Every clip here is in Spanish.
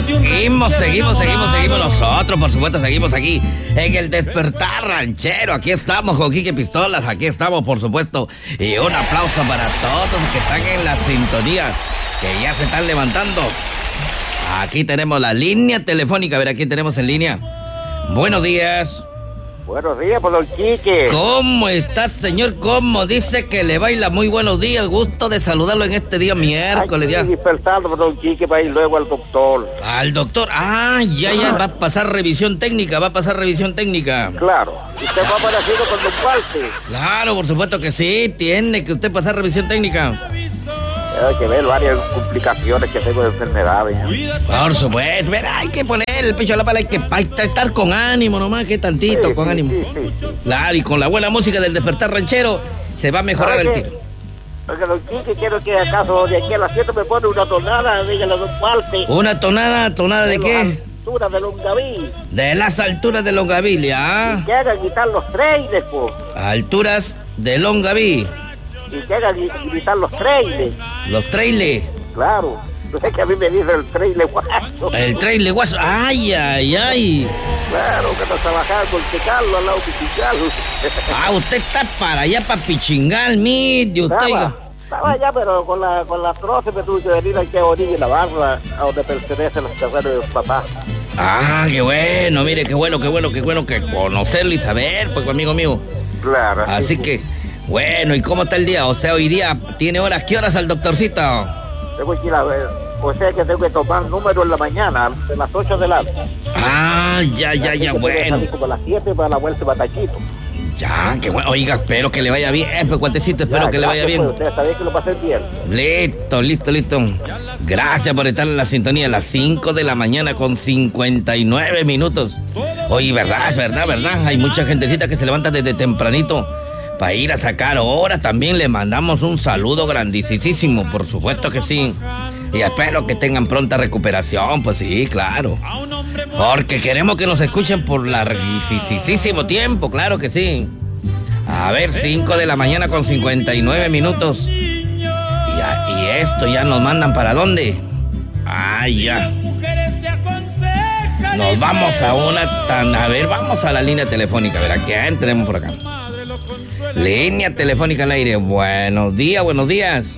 Seguimos nosotros, por supuesto, seguimos aquí en el Despertar Ranchero. Aquí estamos con Quique Pistolas, aquí estamos, por supuesto. Y un aplauso para todos que están en la sintonía, que ya se están levantando. Aquí tenemos la línea telefónica, a ver, ¿a quién tenemos en línea? Buenos días. Buenos días, pues, don Quique. ¿Cómo está, señor? ¿Cómo dice que le baila? Muy buenos días, gusto de saludarlo en este día miércoles. Aquí despertando, pues, don Quique, para ir luego al doctor. ¿Al doctor? Ya, va a pasar revisión técnica, Claro, ¿usted va aparecido con don Walter? Claro, por supuesto que sí, tiene que usted pasar revisión técnica. Hay que ver varias complicaciones que tengo de enfermedades. Por supuesto, verá, hay que poner el pecho a la pala, hay que estar con ánimo nomás, que tantito, sí, con ánimo. Sí. Claro, y con la buena música del Despertar Ranchero se va a mejorar el tiro. Porque don Quique, quiero que acaso de aquí a las 7 me pone una tonada, dígale a don Walter. ¿Una tonada de qué? Alturas de Longaví. De las alturas de Longaví, ¿ah? Y que hagan quitar los trailers, pues. Alturas de Longaví. Y que hagan quitar los trailers. ¿Los trailers? Claro. No sé que a mí me dice el trailer guaso. El trailer guaso. Ay. Claro, que no trabajar con Chicalo al lado de Pichingal. Usted está para allá, para Pichingal, mire usted. Estaba allá, pero con la troce me tuve que venir aquí a orilla y la barra, a donde pertenecen los terrenos de los papás. Qué bueno, mire, qué bueno que conocerlo y saber, pues, amigo mío. Claro. Así que, bueno, ¿y cómo está el día? O sea, hoy día, ¿tiene horas? ¿Qué horas al doctorcito? Tengo que ir a ver. O sea que tengo que tomar número en la mañana, de las 8 de la noche. Ya, bueno. Como a las 7 para la vuelta de Batachito. Ya, qué bueno. Oiga, espero que le vaya bien, pues, cuatecito, espero que le vaya bien. Pues, usted sabe que lo pasé bien. Listo. Gracias por estar en la sintonía a las 5 de la mañana con 59 minutos. Oye, verdad. Hay mucha gentecita que se levanta desde tempranito para ir a sacar horas. También le mandamos un saludo grandísimo, por supuesto que sí. Y espero que tengan pronta recuperación, pues sí, claro. Porque queremos que nos escuchen por larguísimo tiempo, claro que sí. A ver, 5 de la mañana con 59 minutos. Y esto ya nos mandan ¿para dónde? Ya. Nos vamos a vamos a la línea telefónica, a ver, ¿a quién tenemos por acá? Línea telefónica al aire. Buenos días. Buenos días.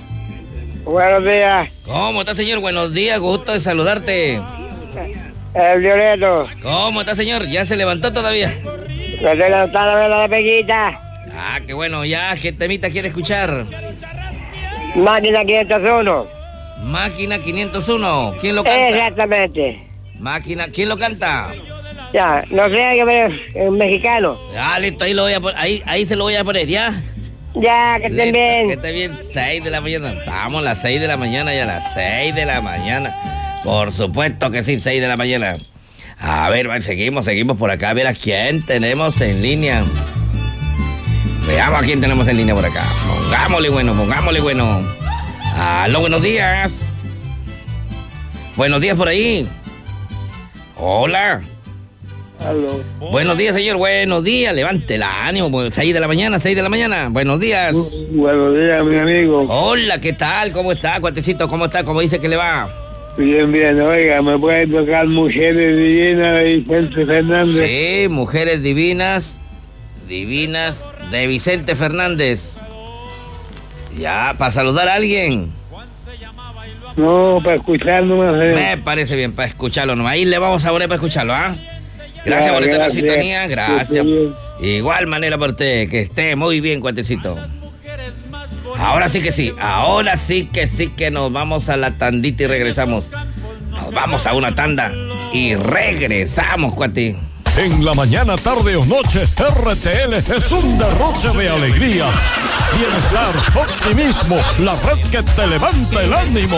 ¿Cómo está, señor? Buenos días, gusto de saludarte. El Violeto. ¿Cómo está, señor? ¿Ya se levantó todavía? Ya se levantó la pequita. Qué bueno, ya, ¿qué temita quiere escuchar? Máquina 501. Máquina 501, ¿quién lo canta? Exactamente. Máquina, ¿quién lo canta? Ya, no sé, es un mexicano. Listo, ahí lo voy a poner, ahí se lo voy a poner, ¿ya? Ya, que estén bien. Que esté bien, 6 de la mañana. Estamos a las 6 de la mañana y a las 6 de la mañana. Por supuesto que sí, 6 de la mañana. A ver, seguimos por acá. A ver a quién tenemos en línea. Veamos a quién tenemos en línea por acá. Pongámosle bueno. Aló, buenos días. Buenos días por ahí. Hola. Aló. Buenos días, señor. Buenos días. Levante el ánimo. 6 de la mañana. Buenos días. Buenos días, mi amigo. Hola, ¿qué tal? ¿Cómo está, cuatecito? ¿Cómo está? ¿Cómo dice que le va? Bien. Oiga, ¿me puede tocar Mujeres Divinas de Vicente Fernández? Sí, Mujeres Divinas de Vicente Fernández. Ya, para saludar a alguien. No, para escucharlo más. Me parece bien, para escucharlo nomás. Ahí le vamos a poner para escucharlo, Gracias por estar en la sintonía, gracias. Igual manera por usted, que esté muy bien, cuatecito. Ahora sí que nos vamos a la tandita y regresamos. Nos vamos a una tanda y regresamos, cuate. En la mañana, tarde o noche, RTL es un derroche de alegría, bienestar, optimismo, la red que te levanta el ánimo.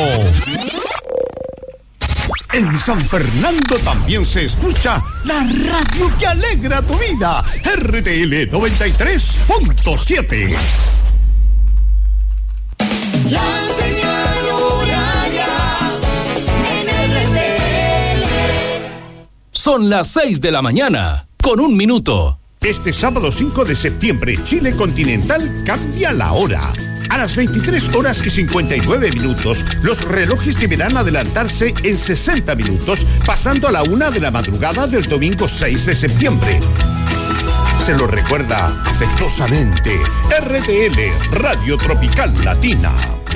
En San Fernando también se escucha la radio que alegra tu vida, RTL 93.7. La señal horaria en RTL. Son las 6 de la mañana, con 1 minuto. Este sábado 5 de septiembre, Chile Continental cambia la hora. A las 23 horas y 59 minutos, los relojes deberán adelantarse en 60 minutos, pasando a la 1 de la madrugada del domingo 6 de septiembre. Se lo recuerda afectuosamente RTL, Radio Tropical Latina.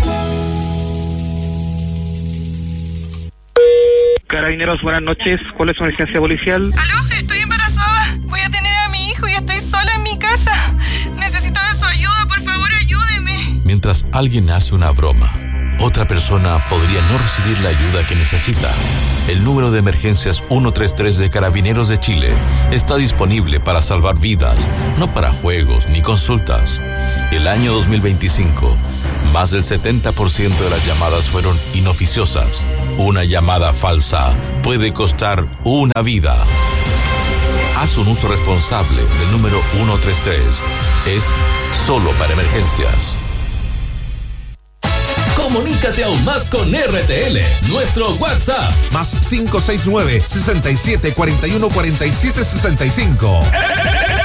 Carabineros, buenas noches. ¿Cuál es su emergencia policial? Aló, estoy embarazada. Voy a tener a mi hijo y estoy sola en mi casa. Necesito de su ayuda, por favor, ayúdeme. Mientras alguien hace una broma, otra persona podría no recibir la ayuda que necesita. El número de emergencias 133 de Carabineros de Chile está disponible para salvar vidas, no para juegos ni consultas. El año 2025, más del 70% de las llamadas fueron inoficiosas. Una llamada falsa puede costar una vida. Haz un uso responsable del número 133. Es solo para emergencias. Comunícate aún más con RTL. Nuestro WhatsApp. Más 569-6741-4765.